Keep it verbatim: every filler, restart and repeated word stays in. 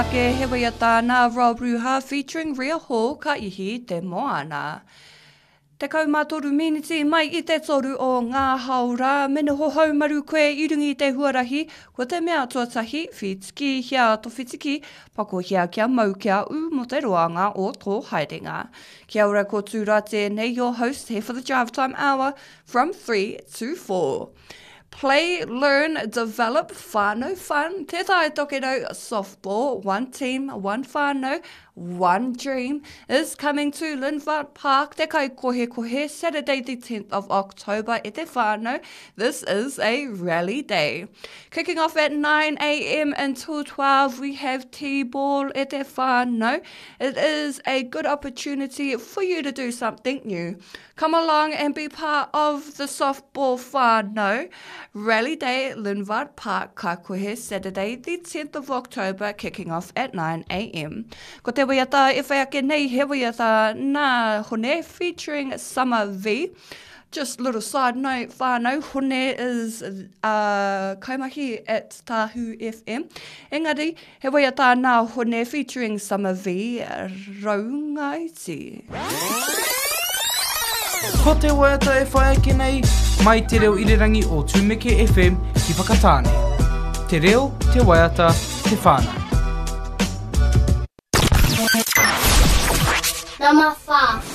Ke he waiata nā Rob Ruha featuring Ria Hall ka ihi te moana. Te kaumatoru miniti mai I te toru o ngā haura, mena hohau maru koe I rungi te huarahi, ko te mea tuatahi, whitiki hia to whitiki, pako hia kia mau kia u mo te roanga o tō haerenga. Kia ora ko tūra tēnei, your host here for the Drive Time Hour from three to four. Play, learn, develop, whānau, fun. Tētai toke rau softball, one team, one whānau, one dream is coming to Linvart Park. Te kai kohe kohe, Saturday the tenth of October, e te whānau. This is a rally day. Kicking off at nine a m until twelve, we have T-ball, e te whānau. It is a good opportunity for you to do something new. Come along and be part of the softball whānau. Rally Day at Linvart Park, ka kohe, Saturday the tenth of October, kicking off at nine a m Ko te waiata, e whaiake nei he waiata nā hone featuring Summer V. Just a little side note, whānau, hone is uh, kaumaki at Tahu F M. Engari, he waiata nā hone featuring Summer V, raungaiti. Ko te waiata e whaiake nei, mai te reo irirangi o Tūmeke F M ki Whakatāne. Te reo, te waiata, te whānau. Number five.